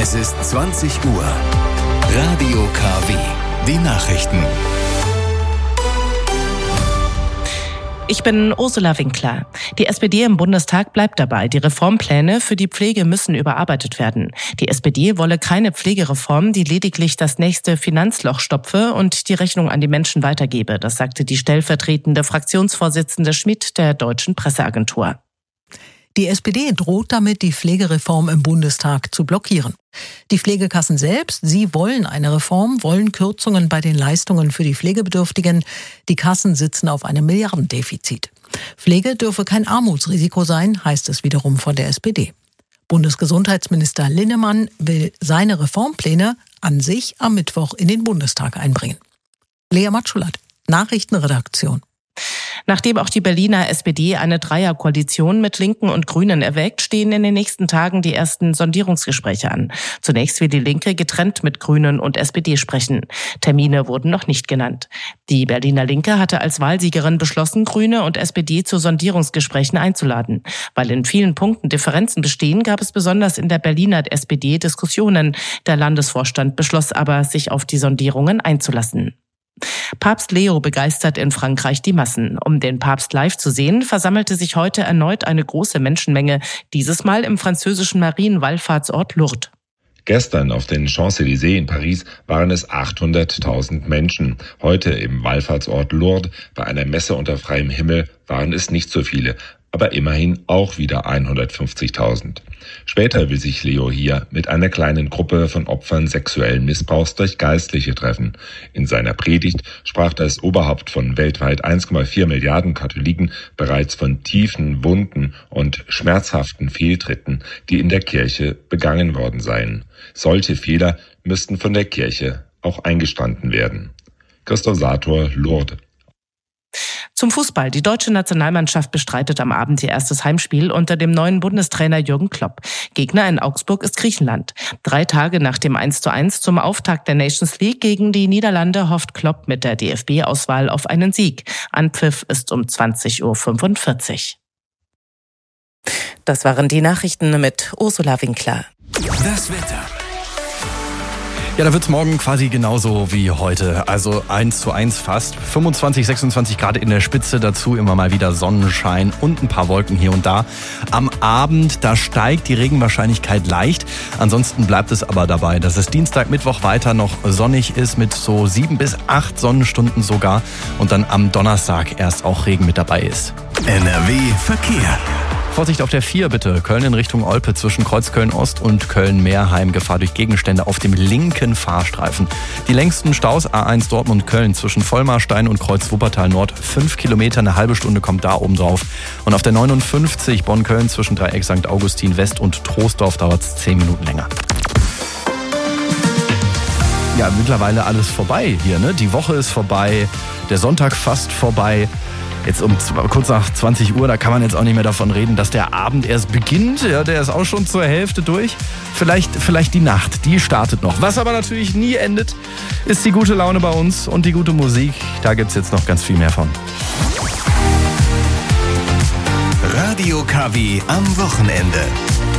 Es ist 20 Uhr. Radio KW. Die Nachrichten. Ich bin Ursula Winkler. Die SPD im Bundestag bleibt dabei. Die Reformpläne für die Pflege müssen überarbeitet werden. Die SPD wolle keine Pflegereform, die lediglich das nächste Finanzloch stopfe und die Rechnung an die Menschen weitergebe. Das sagte die stellvertretende Fraktionsvorsitzende Schmidt der Deutschen Presseagentur. Die SPD droht damit, die Pflegereform im Bundestag zu blockieren. Die Pflegekassen selbst, sie wollen eine Reform, wollen Kürzungen bei den Leistungen für die Pflegebedürftigen. Die Kassen sitzen auf einem Milliardendefizit. Pflege dürfe kein Armutsrisiko sein, heißt es wiederum von der SPD. Bundesgesundheitsminister Linnemann will seine Reformpläne an sich am Mittwoch in den Bundestag einbringen. Lea Matschulat, Nachrichtenredaktion. Nachdem auch die Berliner SPD eine Dreierkoalition mit Linken und Grünen erwägt, stehen in den nächsten Tagen die ersten Sondierungsgespräche an. Zunächst will die Linke getrennt mit Grünen und SPD sprechen. Termine wurden noch nicht genannt. Die Berliner Linke hatte als Wahlsiegerin beschlossen, Grüne und SPD zu Sondierungsgesprächen einzuladen. Weil in vielen Punkten Differenzen bestehen, gab es besonders in der Berliner SPD Diskussionen. Der Landesvorstand beschloss aber, sich auf die Sondierungen einzulassen. Papst Leo begeistert in Frankreich die Massen. Um den Papst live zu sehen, versammelte sich heute erneut eine große Menschenmenge, dieses Mal im französischen Marienwallfahrtsort Lourdes. Gestern auf den Champs-Élysées in Paris waren es 800.000 Menschen. Heute im Wallfahrtsort Lourdes bei einer Messe unter freiem Himmel waren es nicht so viele, aber immerhin auch wieder 150.000. Später will sich Leo hier mit einer kleinen Gruppe von Opfern sexuellen Missbrauchs durch Geistliche treffen. In seiner Predigt sprach das Oberhaupt von weltweit 1,4 Milliarden Katholiken bereits von tiefen Wunden und schmerzhaften Fehltritten, die in der Kirche begangen worden seien. Solche Fehler müssten von der Kirche auch eingestanden werden. Christoph Sator, Lourdes. Zum Fußball. Die deutsche Nationalmannschaft bestreitet am Abend ihr erstes Heimspiel unter dem neuen Bundestrainer Jürgen Klopp. Gegner in Augsburg ist Griechenland. 3 Tage nach dem 1:1 zum Auftakt der Nations League gegen die Niederlande hofft Klopp mit der DFB-Auswahl auf einen Sieg. Anpfiff ist um 20:45 Uhr. Das waren die Nachrichten mit Ursula Winkler. Das Wetter. Ja, da wird's morgen quasi genauso wie heute. Also 1:1 fast. 25, 26 Grad in der Spitze, dazu immer mal wieder Sonnenschein und ein paar Wolken hier und da. Am Abend, da steigt die Regenwahrscheinlichkeit leicht. Ansonsten bleibt es aber dabei, dass es Dienstag, Mittwoch weiter noch sonnig ist mit so 7 bis 8 Sonnenstunden sogar. Und dann am Donnerstag erst auch Regen mit dabei ist. NRW Verkehr. Vorsicht auf der 4 bitte. Köln in Richtung Olpe zwischen Kreuzköln-Ost und Köln-Meerheim. Gefahr durch Gegenstände auf dem linken Fahrstreifen. Die längsten Staus A1 Dortmund-Köln zwischen Vollmarstein und Kreuz Wuppertal Nord. 5 Kilometer, eine halbe Stunde kommt da oben drauf. Und auf der 59 Bonn-Köln zwischen Dreieck St. Augustin West und Troisdorf dauert es 10 Minuten länger. Ja, mittlerweile alles vorbei hier, ne? Die Woche ist vorbei, der Sonntag fast vorbei. Jetzt kurz nach 20 Uhr, da kann man jetzt auch nicht mehr davon reden, dass der Abend erst beginnt. Ja, der ist auch schon zur Hälfte durch. Vielleicht die Nacht, die startet noch. Was aber natürlich nie endet, ist die gute Laune bei uns und die gute Musik. Da gibt's jetzt noch ganz viel mehr von. Radio KW am Wochenende.